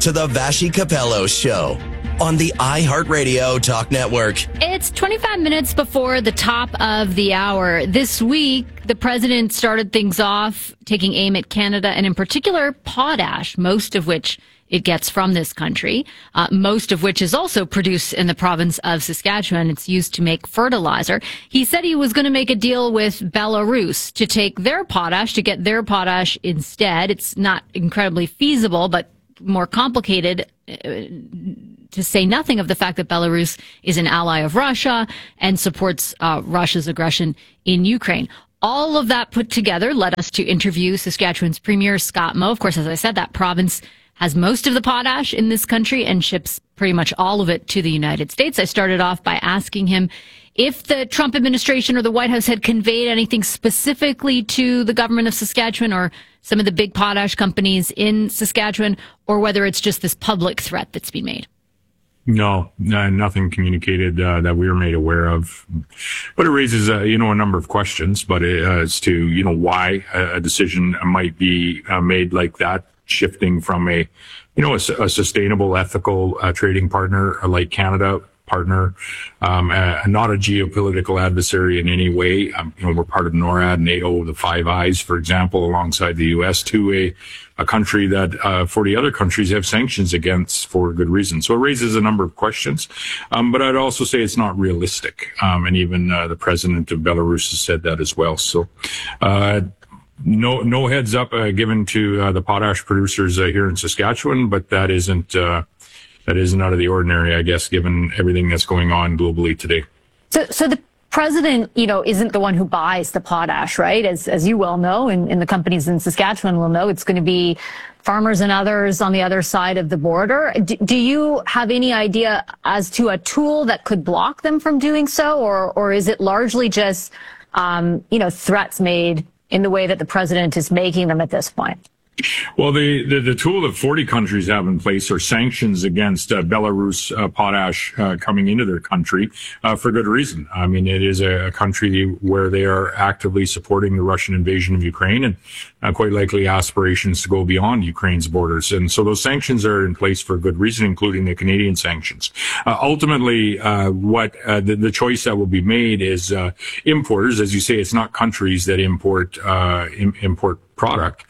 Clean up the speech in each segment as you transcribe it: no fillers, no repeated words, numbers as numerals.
to the Vassy Capello Show on the iHeartRadio Talk Network. It's 25 minutes before the top of the hour. This week, the president started things off taking aim at Canada and in particular potash, most of which it gets from this country, most of which is also produced in the province of Saskatchewan. It's used to make fertilizer. He said he was going to make a deal with Belarus to take their potash, to get their potash instead. It's not incredibly feasible, but more complicated, to say nothing of the fact that Belarus is an ally of Russia and supports Russia's aggression in Ukraine. All of that put together led us to interview Saskatchewan's Premier Scott Moe. Of course, as I said, that province has most of the potash in this country and ships pretty much all of it to the United States. I started off by asking him if the Trump administration or the White House had conveyed anything specifically to the government of Saskatchewan or some of the big potash companies in Saskatchewan, or whether it's just this public threat that's been made. No, nothing communicated that we were made aware of. But it raises, a number of questions, but as to, why a decision might be made like that, shifting from a sustainable, ethical trading partner like Canada, partner, not a geopolitical adversary in any way. We're part of NORAD, NATO, the Five Eyes, for example, alongside the U.S., to a country that 40 other countries have sanctions against for good reason. So it raises a number of questions. But I'd also say it's not realistic. And even the president of Belarus has said that as well. So no heads up given to the potash producers here in Saskatchewan, but that isn't out of the ordinary, I guess, given everything that's going on globally today. So the president, isn't the one who buys the potash, right? As you well know, and the companies in Saskatchewan will know, it's going to be farmers and others on the other side of the border. Do you have any idea as to a tool that could block them from doing so, or is it largely just, threats made in the way that the president is making them at this point? Well, the tool that 40 countries have in place are sanctions against Belarus potash coming into their country for good reason. I mean, it is a country where they are actively supporting the Russian invasion of Ukraine and quite likely aspirations to go beyond Ukraine's borders. And so those sanctions are in place for good reason, including the Canadian sanctions. Ultimately, the choice that will be made is importers. As you say, it's not countries that import product.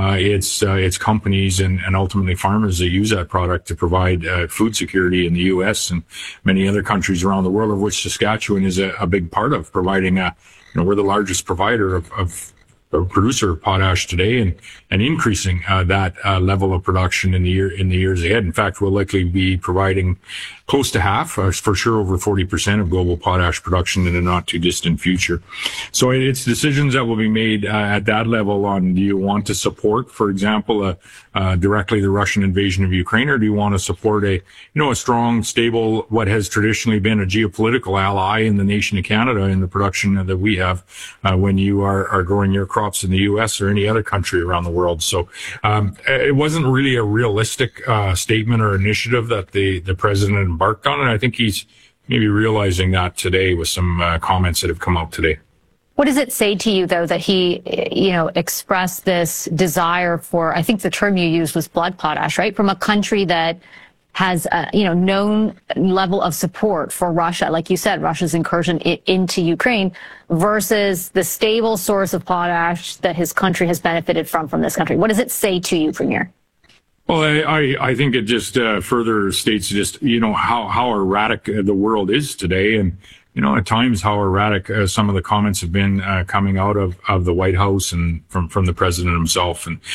It's companies and ultimately farmers that use that product to provide food security in the U.S. and many other countries around the world, of which Saskatchewan is a big part of, providing we're the largest provider of producer of potash today and increasing that level of production in the years ahead. In fact, we'll likely be providing close to half, for sure over 40% of global potash production in the not too distant future. So it's decisions that will be made at that level on, do you want to support, for example, directly the Russian invasion of Ukraine, or do you want to support a strong, stable, what has traditionally been a geopolitical ally in the nation of Canada in the production that we have when you are growing your crops in the U.S. or any other country around the world. So it wasn't really a realistic statement or initiative that the president embarked on, and I think he's maybe realizing that today with some comments that have come out today. What does it say to you, though, that he, expressed this desire for, I think the term you used was blood potash, right? From a country that has a, known level of support for Russia, like you said, Russia's incursion into Ukraine, versus the stable source of potash that his country has benefited from this country. What does it say to you, Premier? Well, I think it just further states just, how erratic the world is today. And, at times how erratic some of the comments have been coming out of the White House and from the president himself. And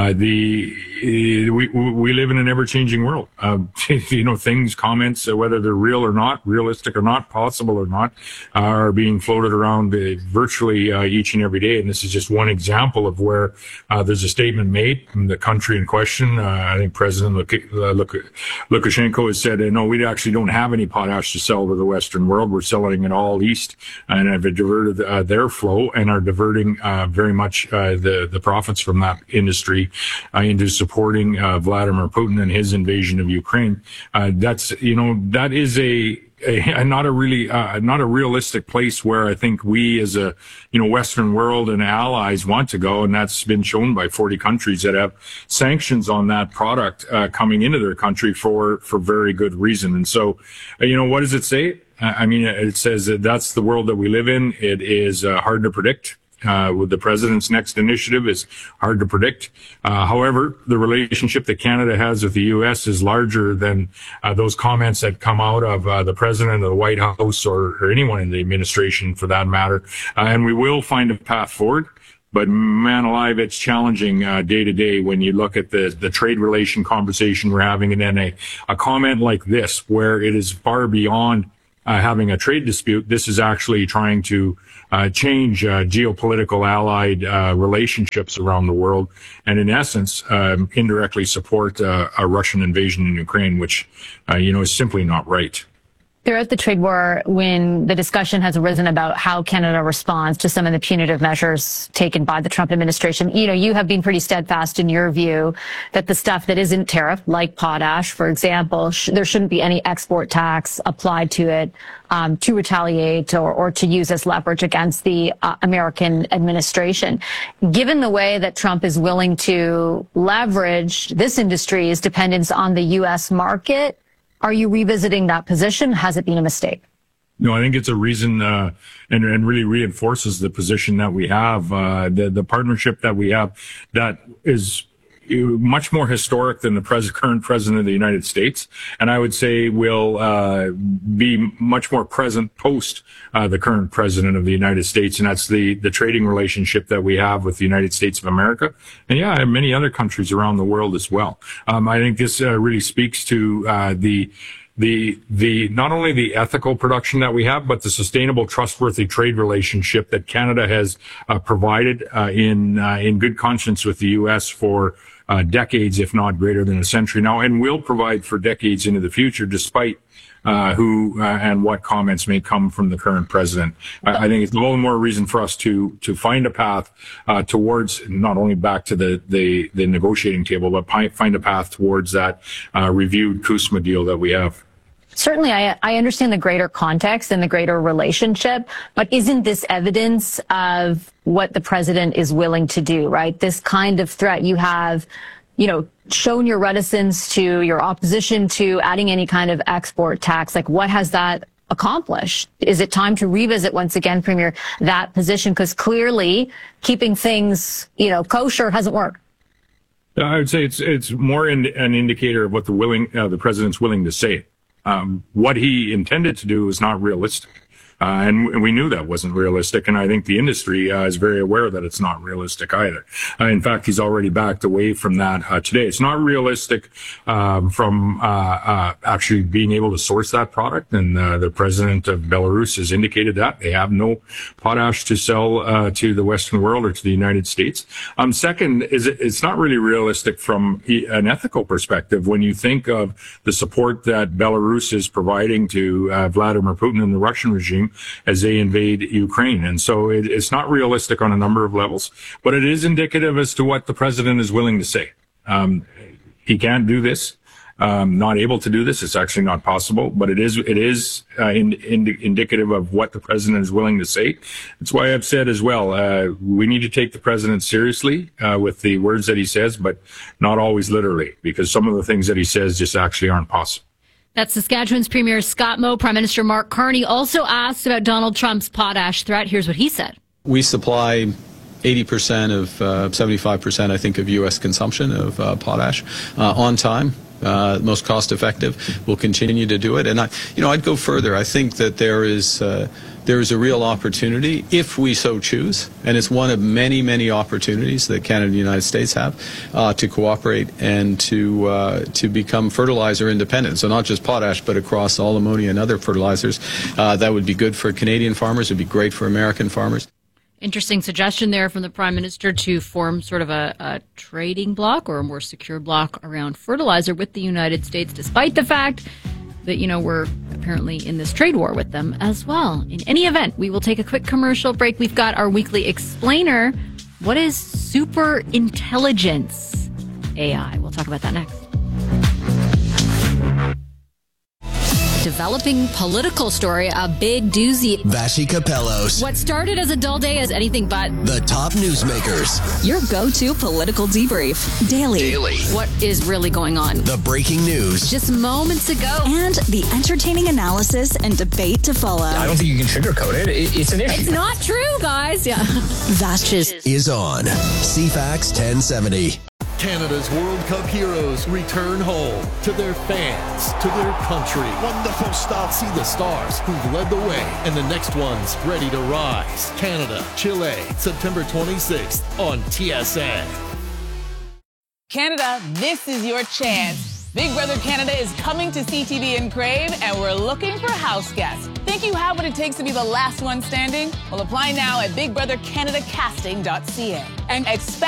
we live in an ever-changing world. Things, comments, whether they're real or not, realistic or not, possible or not, are being floated around virtually each and every day. And this is just one example of where there's a statement made from the country in question. I think President Lukashenko has said, no, we actually don't have any potash to sell to the Western world. We're selling funneling it all east and have diverted their flow and are diverting very much the profits from that industry into supporting Vladimir Putin and his invasion of Ukraine. That is not a realistic place where I think we as a Western world and allies want to go, and that's been shown by 40 countries that have sanctions on that product coming into their country for very good reason. And so, what does it say? It says that that's the world that we live in. It is hard to predict. With the president's next initiative is hard to predict. However, the relationship that Canada has with the U.S. is larger than those comments that come out of the president of the White House or anyone in the administration for that matter. And we will find a path forward. But man alive, it's challenging day to day when you look at the trade relation conversation we're having, and then a comment like this, where it is far beyond having a trade dispute. This is actually trying to change geopolitical allied relationships around the world, and in essence, indirectly support a Russian invasion in Ukraine, which is simply not right. Throughout the trade war, when the discussion has arisen about how Canada responds to some of the punitive measures taken by the Trump administration, you have been pretty steadfast in your view that the stuff that isn't tariff, like potash, for example, there shouldn't be any export tax applied to it to retaliate or to use as leverage against the American administration. Given the way that Trump is willing to leverage this industry's dependence on the U.S. market, are you revisiting that position? Has it been a mistake? No, I think it's a reason and really reinforces the position that we have, the partnership that we have that is much more historic than the current president of the United States, and I would say will be much more present post the current president of the United States, and that's the trading relationship that we have with the United States of America, and many other countries around the world as well. I think this really speaks to the not only the ethical production that we have, but the sustainable, trustworthy trade relationship that Canada has provided in good conscience with the U.S. for decades, if not greater than a century now, and will provide for decades into the future, despite who and what comments may come from the current president. I think it's a little more reason for us to find a path towards not only back to the negotiating table, but find a path towards that reviewed CUSMA deal that we have. Certainly, I understand the greater context and the greater relationship, but isn't this evidence of what the president is willing to do, right? This kind of threat you have, shown your reticence to, your opposition to adding any kind of export tax. Like, what has that accomplished? Is it time to revisit once again, Premier, that position? Because clearly keeping things, kosher hasn't worked. I would say it's more an indicator of what the president's willing to say. What he intended to do is not realistic. And we knew that wasn't realistic. And I think the industry is very aware that it's not realistic either. In fact, he's already backed away from that today. It's not realistic from actually being able to source that product. And the president of Belarus has indicated that they have no potash to sell to the Western world or to the United States. Second, it's not really realistic from an ethical perspective when you think of the support that Belarus is providing to Vladimir Putin and the Russian regime as they invade Ukraine. And so it's not realistic on a number of levels, but it is indicative as to what the president is willing to say. He can't do this, not able to do this. It's actually not possible, but it is indicative of what the president is willing to say. That's why I've said as well, we need to take the president seriously with the words that he says, but not always literally, because some of the things that he says just actually aren't possible. That's Saskatchewan's Premier Scott Moe. Prime Minister Mark Carney also asked about Donald Trump's potash threat. Here's what he said. We supply 80% of 75%, I think, of U.S. consumption of potash on time. Most cost effective. We'll continue to do it. And I'd go further. I think that there is a real opportunity, if we so choose, and it's one of many, many opportunities that Canada and the United States have to cooperate and to become fertilizer independent. So not just potash, but across all ammonia and other fertilizers. That would be good for Canadian farmers. It'd be great for American farmers. Interesting suggestion there from the Prime Minister to form sort of a trading bloc or a more secure bloc around fertilizer with the United States, despite the fact that, we're apparently apparently in this trade war with them as well. In any event, we will take a quick commercial break. We've got our weekly explainer. What is super intelligence? AI. We'll talk about that next. Developing political story, a big doozy. Vashi Capellos. What started as a dull day as anything but The top newsmakers. Your go-to political debrief. Daily. what is really going on. The breaking news. Just moments ago. And the entertaining analysis and debate to follow. I don't think you can sugarcoat it. It's an issue. It's not true, guys. Yeah. Vash's Is on. CFAX 1070. Canada's World Cup heroes return home to their fans, to their country. Wonderful start. See the stars who've led the way and the next ones ready to rise. Canada, Chile, September 26th on TSN. Canada, this is your chance. Big Brother Canada is coming to CTV and Crave, and we're looking for house guests. Think you have what it takes to be the last one standing? Well, apply now at BigBrotherCanadaCasting.ca and expect